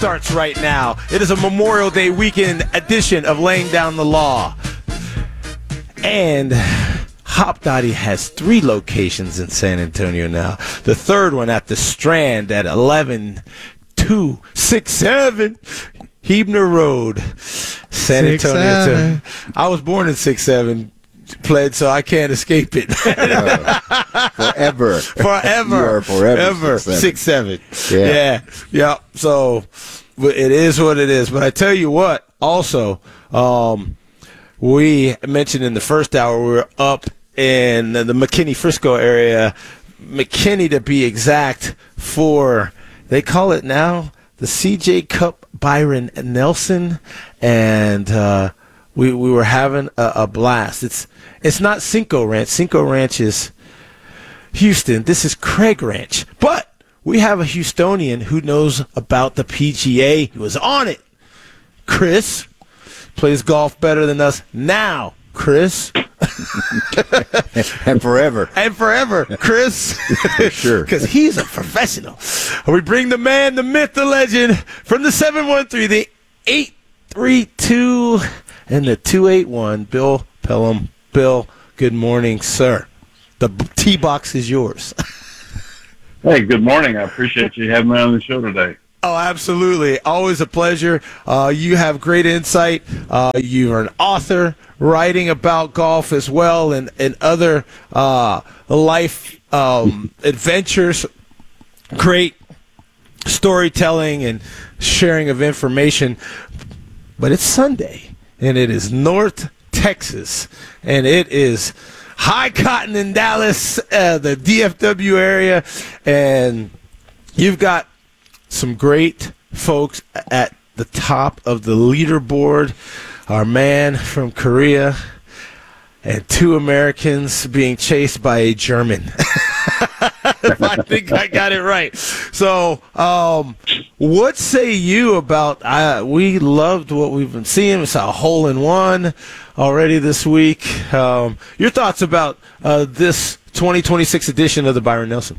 starts right now. It is a Memorial Day weekend edition of Laying Down the Law. And Hopdoddy has 3 locations in San Antonio now. The third one at the Strand at 11267 Huebner Road, San Antonio. I was born in 6'7", Pled, so I can't escape it. Forever. Forever. You are forever 6'7". Yeah. So it is what it is. But I tell you what, also, we mentioned in the first hour we were up in the McKinney-Frisco area, McKinney to be exact, for, they call it now, the CJ Cup Byron Nelson, and we were having a blast. It's not Cinco Ranch. Cinco Ranch is Houston. This is Craig Ranch. But we have a Houstonian who knows about the PGA. He was on it. Chris plays golf better than us now. Chris. And forever. And forever, Chris. Sure. Because he's a professional. We bring the man, the myth, the legend from the 713, the 832, and the 281, Bill Pelham. Bill, good morning, sir. The tee box is yours. Hey, good morning. I appreciate you having me on the show today. Oh, absolutely. Always a pleasure. You have great insight. You are an author writing about golf as well, and other life adventures. Great storytelling and sharing of information. But it's Sunday, and it is North Texas, and it is high cotton in Dallas, the DFW area, and you've got some great folks at the top of the leaderboard. Our man from Korea and 2 Americans being chased by a German. I think I got it right. So, what say you about, we loved what we've been seeing. We saw a hole-in-one already this week. Your thoughts about this 2026 edition of the Byron Nelson?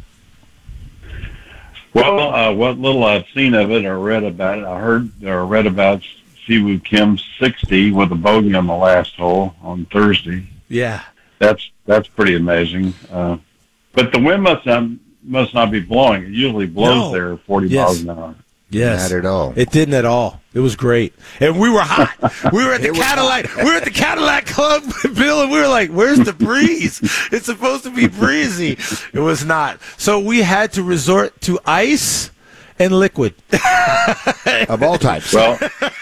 Well, what little I've seen of it or read about it, I heard or read about Siwoo Kim's 60 with a bogey on the last hole on Thursday. Yeah. That's pretty amazing. But the wind must not be blowing. It usually blows there 40 miles an hour. Yes. Not at all. It didn't at all. It was great. And we were hot. We were at the Cadillac. We were at the Cadillac Club, Bill, and we were like, where's the breeze? It's supposed to be breezy. It was not. So we had to resort to ice and liquid. Of all types. Well,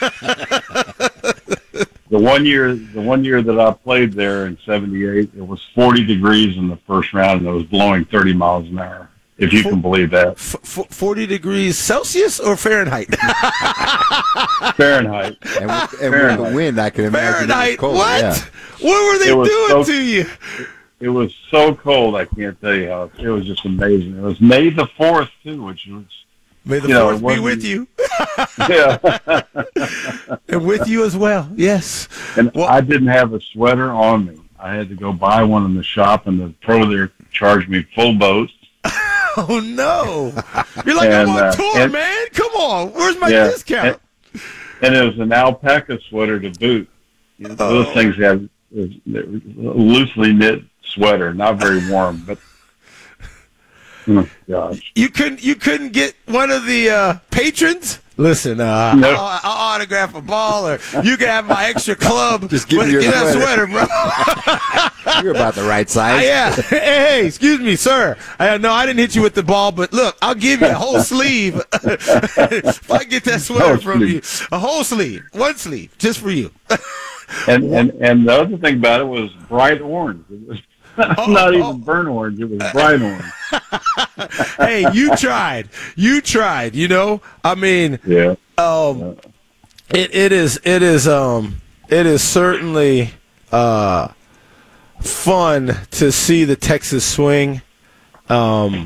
the one year that I played there in '78, it was 40 degrees in the first round, and it was blowing 30 miles an hour. If you can believe that. 40 degrees Celsius or Fahrenheit? Fahrenheit. And with the wind, I can imagine Fahrenheit. it was cold. What? Yeah. What were they doing to you? It was so cold, I can't tell you how. It was just amazing. It was May the 4th, too, which was... May the 4th be with you. Yeah. And with you as well, yes. And I didn't have a sweater on me. I had to go buy one in the shop, and the pro there charged me full boat. Oh, no. You're like, I'm on tour, man. Come on. Where's my discount? And it was an alpaca sweater to boot. You know, those things have a loosely knit sweater, not very warm, but oh, gosh. You couldn't get one of the patrons? Listen, I'll autograph a ball, or you can have my extra club. Just give me your sweater, bro. You're about the right size. Yeah. Hey, excuse me, sir. No, I didn't hit you with the ball, but look, I'll give you a whole sleeve. If I get that sweater from you, a whole sleeve, one sleeve, just for you. And the other thing about it was bright orange. It was not even burnt orange. It was bright orange. Hey, you tried. You know, I mean, yeah. It is certainly fun to see the Texas swing, and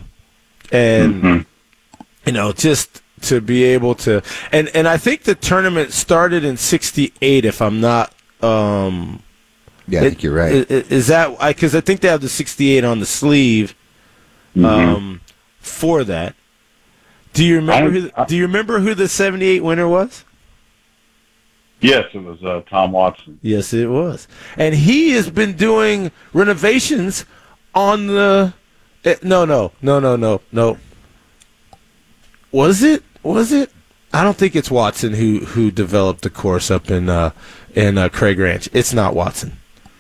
you know, just to be able to, and I think the tournament started in '68, if I'm not. Yeah, I think you're right. Is that because I think they have the '68 on the sleeve for that. Do you remember who the 78 winner was? Yes, it was Tom Watson. Yes, it was. And he has been doing renovations on the no. Was it? I don't think it's Watson who developed the course up in Craig Ranch. It's not Watson.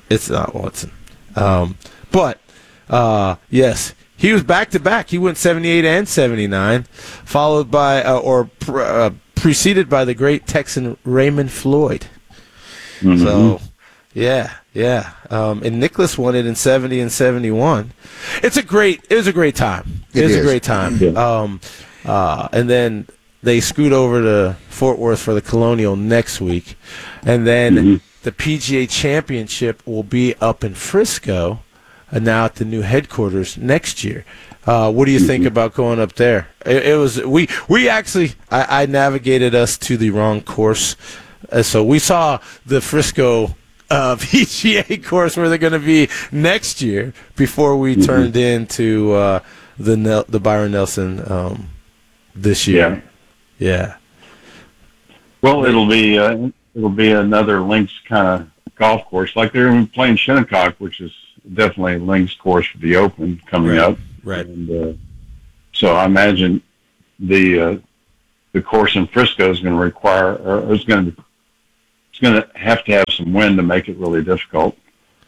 But yes, he was back to back. He went 78 and 79, followed by preceded by the great Texan Raymond Floyd. Mm-hmm. So, yeah. And Nicklaus won it in 70 and 71. It was a great time. It was a great time. Yeah. And then they scoot over to Fort Worth for the Colonial next week. And then the PGA Championship will be up in Frisco, now at the new headquarters next year. What do you think about going up there? It was we actually I navigated us to the wrong course, so we saw the Frisco PGA course where they're going to be next year before we turned into the Byron Nelson this year. Yeah. Well, it'll be another links kind of golf course, like they're playing Shinnecock, which is definitely a links course for the Open coming up. Right. And so I imagine the course in Frisco is going to require, or it's going to have some wind to make it really difficult.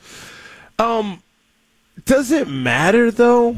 Does it matter though?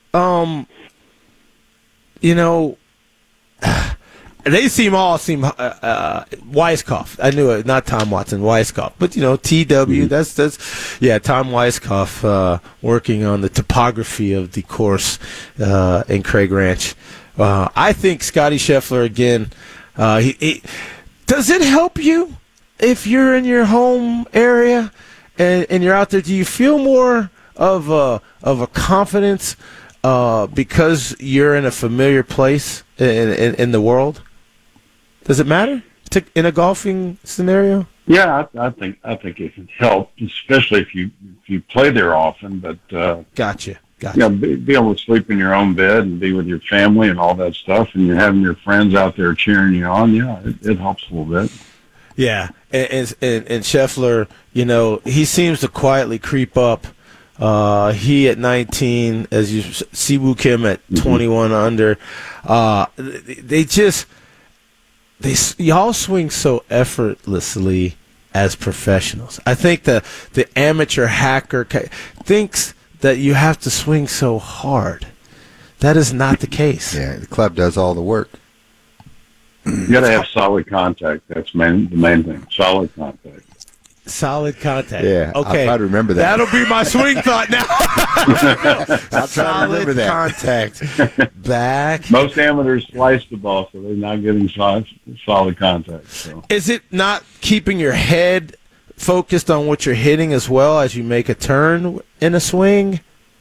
They all seem Weiskopf. I knew it, not Tom Watson, Weiskopf. But TW. That's Tom Weiskopf working on the topography of the course in Craig Ranch. I think Scotty Scheffler again. Does it help you if you're in your home area and you're out there? Do you feel more of a confidence because you're in a familiar place in the world? Does it matter in a golfing scenario? Yeah, I think it can help, especially if you play there often. But Gotcha. Yeah, be able to sleep in your own bed and be with your family and all that stuff, and you're having your friends out there cheering you on. Yeah, it helps a little bit. Yeah, and Scheffler, he seems to quietly creep up. He at 19, as you see, Woo Kim at 21 under. Y'all swing so effortlessly as professionals. I think the amateur hacker thinks that you have to swing so hard. That is not the case. Yeah, the club does all the work. You got to have solid contact. That's the main thing. Solid contact. Solid contact. Yeah, okay. I'll try to remember that. That'll be my swing thought now. I'll try to remember that. Contact. Back. Most amateurs slice the ball, so they're not getting solid contact. So. Is it not keeping your head focused on what you're hitting as well as you make a turn in a swing?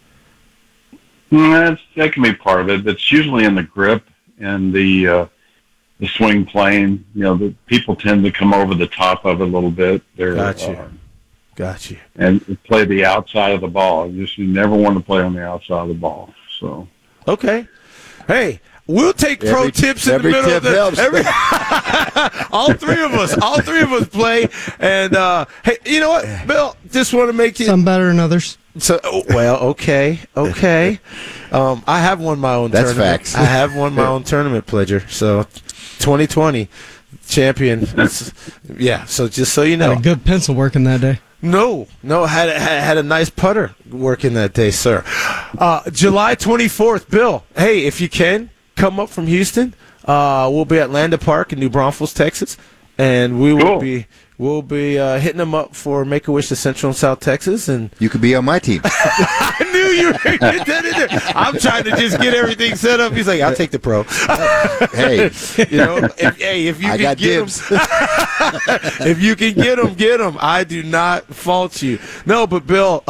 That can be part of it. It's usually in the grip and the swing plane. The people tend to come over the top of it a little bit. Got you. And play the outside of the ball. You never want to play on the outside of the ball. So. Okay. Hey, we'll take pro tips in the middle of the. All three of us play. And hey, you know what, Bill? Just want to make you some better than others. So okay. I have won my own That's tournament. Facts. I have won my own tournament pledger. So 2020 champion. Yeah. So just so you know, had a good pencil working that day. No, had a nice putter working that day, sir. July 24th, Bill. Hey, if you can come up from Houston, we'll be at Landa Park in New Braunfels, Texas, and we'll be hitting them up for Make-A-Wish to Central and South Texas, and you could be on my team. I knew you were going to get that in there. I'm trying to just get everything set up. He's like, I'll take the pro. Hey, if you can get them, if you can get them. I do not fault you. No, but Bill,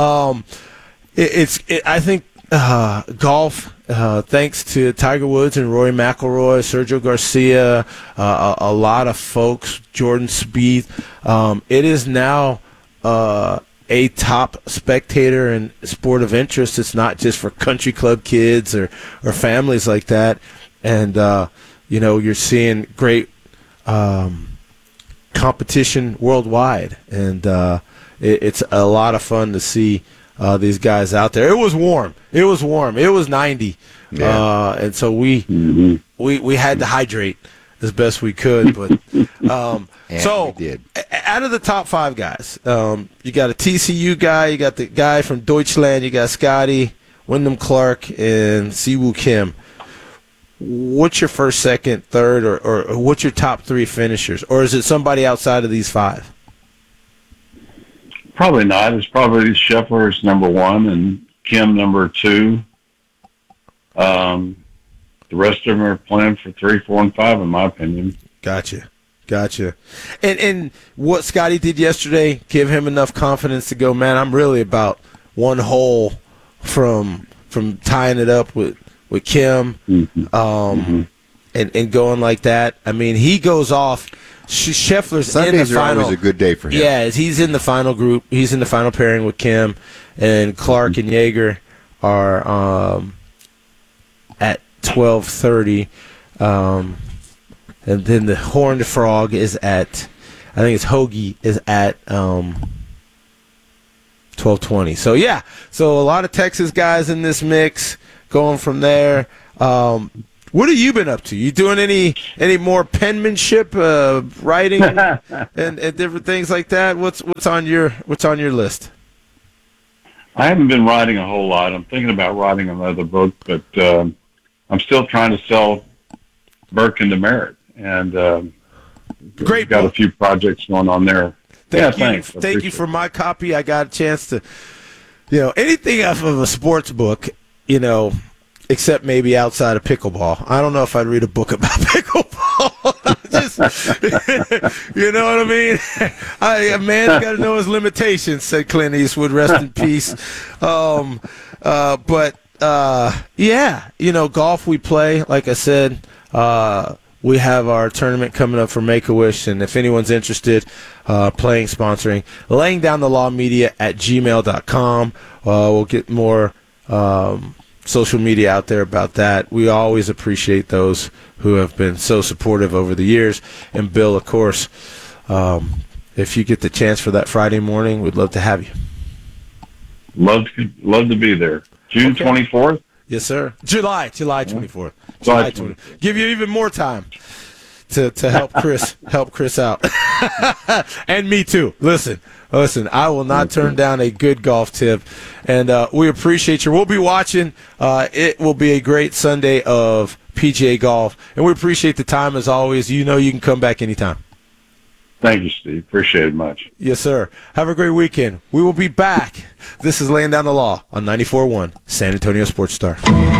I think golf. Thanks to Tiger Woods and Rory McIlroy, Sergio Garcia, a lot of folks, Jordan Spieth. It is now a top spectator and sport of interest. It's not just for country club kids or families like that. And you're seeing great competition worldwide, and it's a lot of fun to see these guys out there. It was warm. It was 90, and so we had to hydrate as best we could. But so we did. Out of the top 5 guys, you got a TCU guy, you got the guy from Deutschland, you got Scotty, Wyndham Clark, and Siwoo Kim. What's your first, second, third, or what's your top 3 finishers? Or is it somebody outside of these 5? Probably not. It's probably Scheffler's number 1 and Kim number 2. The rest of them are playing for 3, 4, and 5, in my opinion. Gotcha. And what Scotty did yesterday, give him enough confidence to go, man, I'm really about one hole from tying it up with Kim, and going like that. I mean, he goes off. Scheffler's Sundays in the final. are always a good day for him. Yeah, he's in the final group. He's in the final pairing with Kim, and Clark and Jaeger are at 12:30, and then the Horned Frog is at, I think it's Hoagie is at 12:20. So yeah, so a lot of Texas guys in this mix going from there. What have you been up to? You doing any more penmanship, writing, and different things like that? What's on your list? I haven't been writing a whole lot. I'm thinking about writing another book, but I'm still trying to sell Burke and Demerit, and Great got book. a few projects going on there. Thanks. Thank you for my copy. I got a chance to, anything off of a sports book, except maybe outside of pickleball. I don't know if I'd read a book about pickleball. Just, you know what I mean? A man's got to know his limitations, said Clint Eastwood, rest in peace. But golf we play, like I said, we have our tournament coming up for Make-A-Wish, and if anyone's interested, playing, sponsoring, layingdownthelaw@gmail.com. We'll get more social media out there about that. We always appreciate those who have been so supportive over the years. And Bill, of course, if you get the chance for that Friday morning, we'd love to have you. Love to be there. June 24th? Yes, sir. July 24th. July 20th. Give you even more time to help Chris out. And me too. Listen, I will not turn down a good golf tip, and we appreciate you. We'll be watching. It will be a great Sunday of PGA golf, and we appreciate the time as always. You can come back anytime. Thank you, Steve. Appreciate it much. Yes, sir. Have a great weekend. We will be back. This is Laying Down the Law on 94.1 San Antonio Sports Star.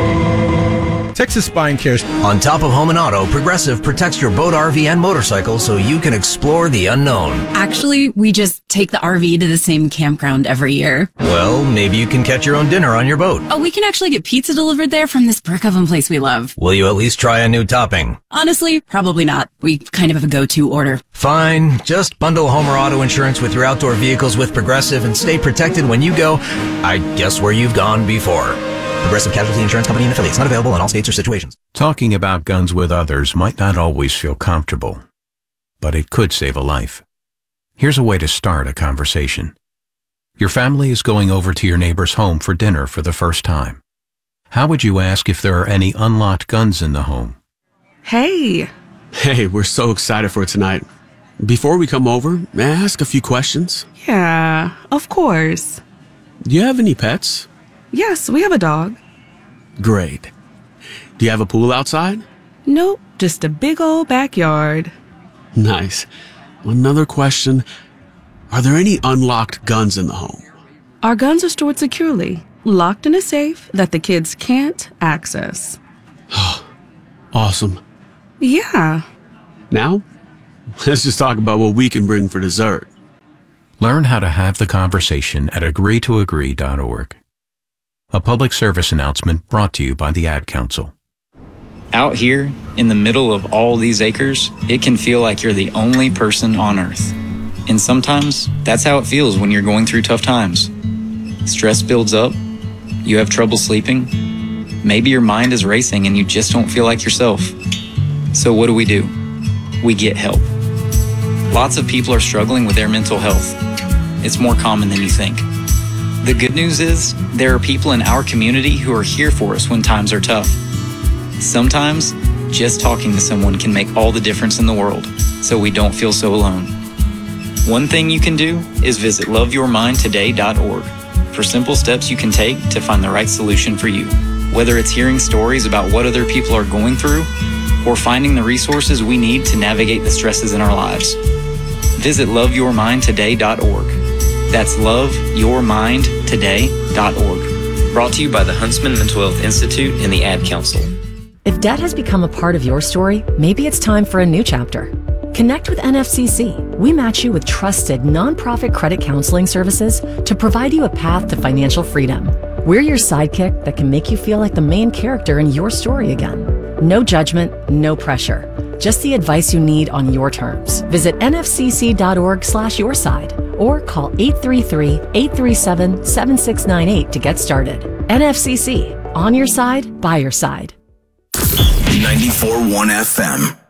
Texas Spine Care. On top of home and auto, Progressive protects your boat, RV, and motorcycle so you can explore the unknown. Actually, we just take the RV to the same campground every year. Well, maybe you can catch your own dinner on your boat. Oh, we can actually get pizza delivered there from this brick oven place we love. Will you at least try a new topping? Honestly, probably not. We kind of have a go-to order. Fine. Just bundle home or auto insurance with your outdoor vehicles with Progressive and stay protected when you go, I guess, where you've gone before. Progressive Casualty Insurance Company and affiliates. Not available in all states or situations. Talking about guns with others might not always feel comfortable, but it could save a life. Here's a way to start a conversation. Your family is going over to your neighbor's home for dinner for the first time. How would you ask if there are any unlocked guns in the home? Hey, we're so excited for tonight. Before we come over, may I ask a few questions? Yeah, of course. Do you have any pets? Yes, we have a dog. Great. Do you have a pool outside? Nope, just a big old backyard. Nice. Another question. Are there any unlocked guns in the home? Our guns are stored securely, locked in a safe that the kids can't access. Awesome. Yeah. Now, let's just talk about what we can bring for dessert. Learn how to have the conversation at agreetoagree.org. A public service announcement brought to you by the Ad Council. Out here, in the middle of all these acres, it can feel like you're the only person on Earth. And sometimes, that's how it feels when you're going through tough times. Stress builds up, you have trouble sleeping, maybe your mind is racing and you just don't feel like yourself. So what do? We get help. Lots of people are struggling with their mental health. It's more common than you think. The good news is there are people in our community who are here for us when times are tough. Sometimes, just talking to someone can make all the difference in the world, so we don't feel so alone. One thing you can do is visit loveyourmindtoday.org for simple steps you can take to find the right solution for you. Whether it's hearing stories about what other people are going through or finding the resources we need to navigate the stresses in our lives. Visit loveyourmindtoday.org. That's loveyourmindtoday.org. Brought to you by the Huntsman Mental Health Institute and the Ad Council. If debt has become a part of your story, maybe it's time for a new chapter. Connect with NFCC. We match you with trusted nonprofit credit counseling services to provide you a path to financial freedom. We're your sidekick that can make you feel like the main character in your story again. No judgment, no pressure. Just the advice you need on your terms. Visit nfcc.org/yourside or call 833-837-7698 to get started. NFCC, on your side, by your side. 94.1 FM.